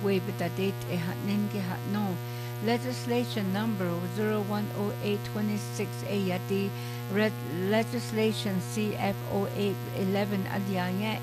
wave the date e hatnin ki hatno. Legislation number 010826 a yati red legislation CF0811 adyang